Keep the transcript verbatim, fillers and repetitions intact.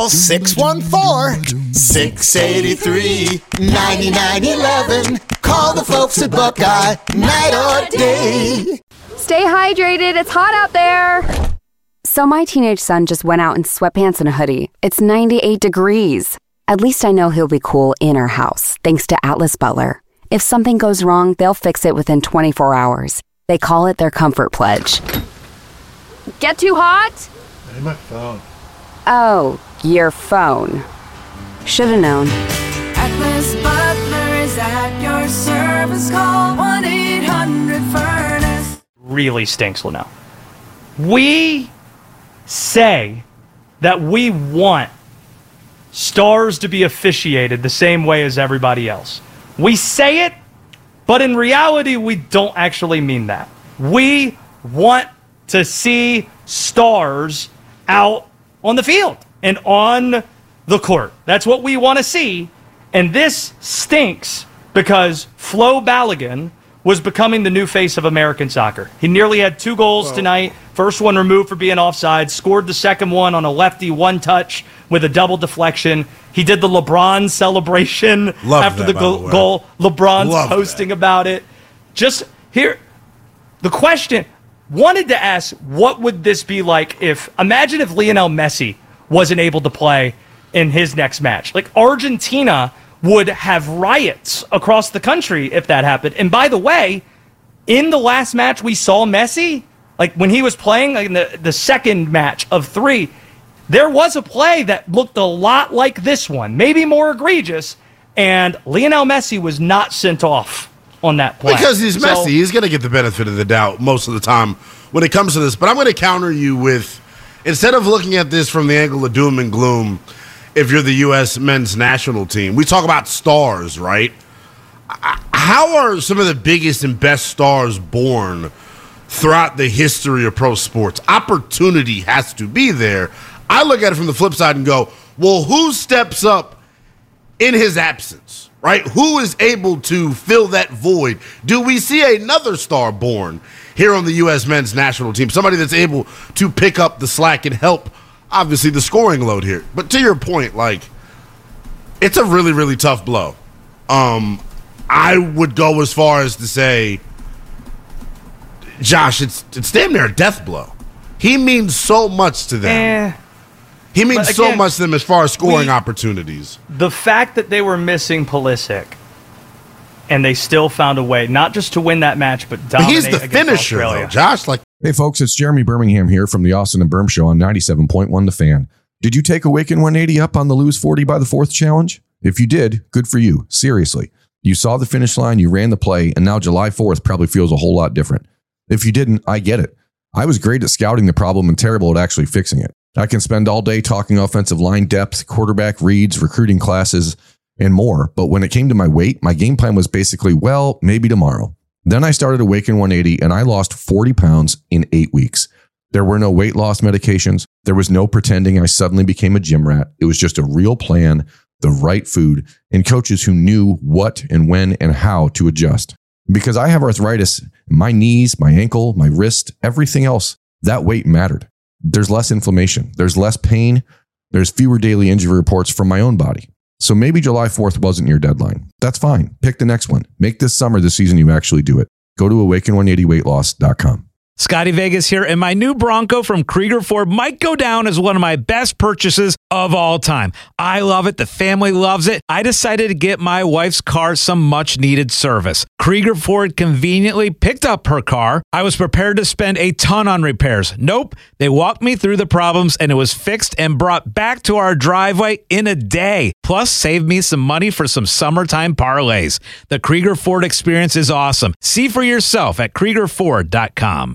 Call six one four, six eight three, nine nine one one. Call the folks at Buckeye, night or day. Stay hydrated. It's hot out there. So my teenage son just went out in sweatpants and a hoodie. It's ninety-eight degrees. At least I know he'll be cool in our house, thanks to Atlas Butler. If something goes wrong, they'll fix it within twenty-four hours. They call it their comfort pledge. Get too hot? Hey, my phone. Oh, your phone. Should've known. Atlas Butler is at your service. Call one eight hundred furnace. Really stinks, Linnell. We say that we want Stars to be officiated the same way as everybody else. We say it, but in reality, we don't actually mean that. We want to see Stars out on the field and on the court. That's what we want to see. And this stinks because Flo Balogun was becoming the new face of American soccer. He nearly had two goals Whoa. tonight. First one removed for being offside. Scored the second one on a lefty one touch with a double deflection. He did the LeBron celebration Love after that, the go- the goal. LeBron's Love posting that. about it. Just here, the question, wanted to ask, what would this be like if, imagine if Lionel Messi wasn't able to play in his next match. Like, Argentina would have riots across the country if that happened. And by the way, in the last match we saw Messi, like when he was playing, like in the, the second match of three, there was a play that looked a lot like this one, maybe more egregious, and Lionel Messi was not sent off on that play. Because he's So- Messi. He's going to get the benefit of the doubt most of the time when it comes to this. But I'm going to counter you with, instead of looking at this from the angle of doom and gloom, if you're the U S men's national team, we talk about stars, right? How are some of the biggest and best stars born throughout the history of pro sports? Opportunity has to be there. I look at it from the flip side and go, well, who steps up in his absence, right? Who is able to fill that void? Do we see another star born here on the U S men's national team? Somebody that's able to pick up the slack and help, obviously, the scoring load here. But to your point, like, it's a really, really tough blow. Um, I would go as far as to say, Josh, it's it's damn near a death blow. He means so much to them. Eh. He means But so again, much to them as far as scoring we- opportunities. The fact that they were missing Pulisic and they still found a way, not just to win that match, but But dominate he's the against finisher, Australia. though, Josh. Like, Hey, folks, it's Jeremy Birmingham here from the Austin and Berm Show on ninety-seven point one The Fan. Did you take Awaken one eighty up on the Lose forty by the fourth challenge? If you did, good for you. Seriously. You saw the finish line, you ran the play, and now July fourth probably feels a whole lot different. If you didn't, I get it. I was great at scouting the problem and terrible at actually fixing it. I can spend all day talking offensive line depth, quarterback reads, recruiting classes, and more. But when it came to my weight, my game plan was basically, well, maybe tomorrow. Then I started Awaken one eighty and I lost forty pounds in eight weeks. There were no weight loss medications. There was no pretending I suddenly became a gym rat. It was just a real plan, the right food, and coaches who knew what and when and how to adjust. Because I have arthritis, my knees, my ankle, my wrist, everything else, that weight mattered. There's less inflammation. There's less pain. There's fewer daily injury reports from my own body. So maybe July fourth wasn't your deadline. That's fine. Pick the next one. Make this summer the season you actually do it. Go to awaken one eighty weight loss dot com. Scotty Vegas here, and my new Bronco from Krieger Ford might go down as one of my best purchases of all time. I love it. The family loves it. I decided to get my wife's car some much-needed service. Krieger Ford conveniently picked up her car. I was prepared to spend a ton on repairs. Nope. They walked me through the problems, and it was fixed and brought back to our driveway in a day. Plus, saved me some money for some summertime parlays. The Krieger Ford experience is awesome. See for yourself at krieger ford dot com.